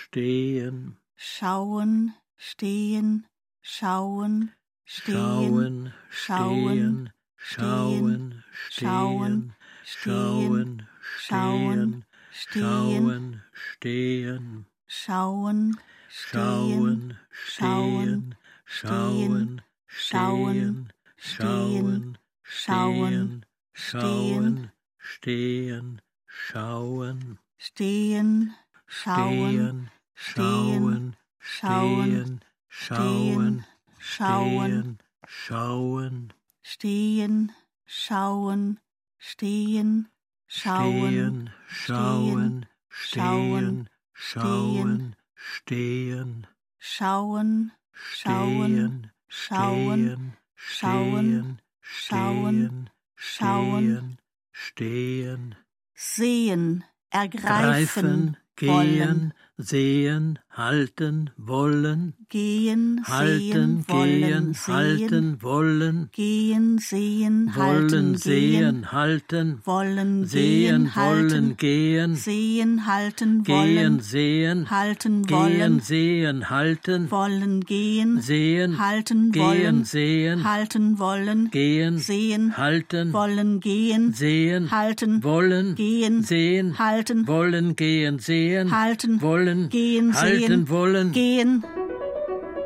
stehen, schauen, stehen, schauen, stehen, schauen, stehen, schauen, schauen, schauen, stehen, stehen, schauen, schauen, stehen, schauen, schauen, stehen, schauen, schauen, stehen, schauen, stehen, schauen, stehen, schauen, schauen, schauen, schauen, stehen, schauen, stehen, schauen, stehen, schauen, schauen, stehen, schauen, schauen, stehen, schauen, stehen, schauen, stehen, sehen, ergreifen, gehen, wollen, sehen, halten, wollen, gehen, halten, sehen, wollen, gehen, halten, wollen, gehen, sehen, wollen, halten, sehen, halten, wollen, sehen, gehen, wollen, halten, gehen, sehen, halten, gehen, wollen, sehen, halten, gehen, wollen, sehen, halten, wollen, gehen, sehen, halten, gehen, wollen, sehen, halten, wollen, gehen, sehen, halten, wollen, gehen, sehen, halten, wollen, gehen, sehen, halten, wollen, gehen, sehen, halten, wollen, gehen, halten, sehen, wollen, gehen,